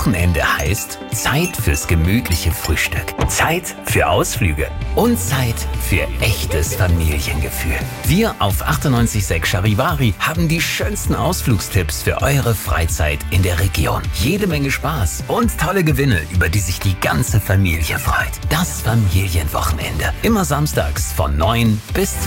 Wochenende heißt Zeit fürs gemütliche Frühstück, Zeit für Ausflüge und Zeit für echtes Familiengefühl. Wir auf 98.6 Charivari haben die schönsten Ausflugstipps für eure Freizeit in der Region. Jede Menge Spaß und tolle Gewinne, über die sich die ganze Familie freut. Das Familienwochenende. Immer samstags von 9 bis